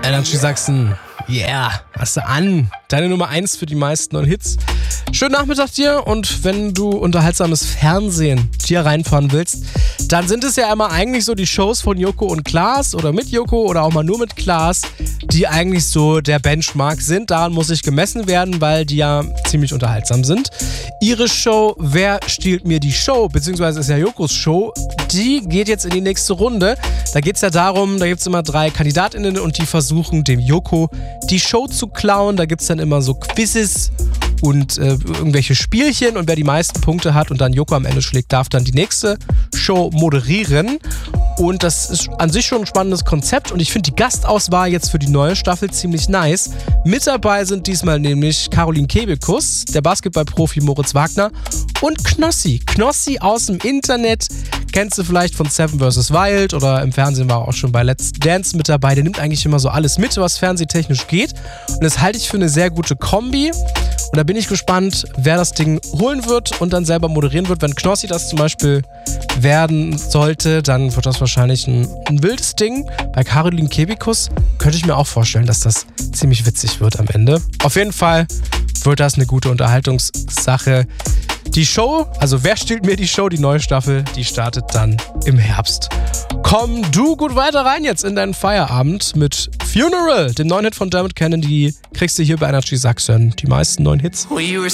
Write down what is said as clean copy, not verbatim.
Energy Sachsen, yeah, hast du an. Deine Nummer 1 für die meisten neuen Hits. Schönen Nachmittag dir und wenn du unterhaltsames Fernsehen dir reinfahren willst, dann sind es ja immer eigentlich so die Shows von Joko und Klaas oder mit Joko oder auch mal nur mit Klaas, die eigentlich so der Benchmark sind. Daran muss ich gemessen werden, weil die ja ziemlich unterhaltsam sind. Ihre Show, Wer stiehlt mir die Show, beziehungsweise ist ja Jokos Show, die geht jetzt in die nächste Runde. Da geht es ja darum, da gibt es immer 3 KandidatInnen und die versuchen dem Joko die Show zu klauen. Da gibt es dann immer so Quizzes und irgendwelche Spielchen und wer die meisten Punkte hat und dann Joko am Ende schlägt, darf dann die nächste Show moderieren. Und das ist an sich schon ein spannendes Konzept und ich finde die Gastauswahl jetzt für die neue Staffel ziemlich nice. Mit dabei sind diesmal nämlich Caroline Kebekus, der Basketballprofi Moritz Wagner und Knossi. Knossi aus dem Internet, kennst du vielleicht von Seven vs. Wild oder im Fernsehen war er auch schon bei Let's Dance mit dabei. Der nimmt eigentlich immer so alles mit, was fernsehtechnisch geht und das halte ich für eine sehr gute Kombi. Und da bin ich gespannt, wer das Ding holen wird und dann selber moderieren wird. Wenn Knossi das zum Beispiel werden sollte, dann wird das wahrscheinlich ein wildes Ding. Bei Caroline Kebekus könnte ich mir auch vorstellen, dass das ziemlich witzig wird am Ende. Auf jeden Fall wird das eine gute Unterhaltungssache. Die Show, also Wer stiehlt mir die Show, die neue Staffel, die startet dann im Herbst. Komm du gut weiter rein jetzt in deinen Feierabend mit Funeral, dem neuen Hit von Dermot Kennedy. Kriegst du hier bei Energy Sachsen die meisten neuen Hits. Well, you were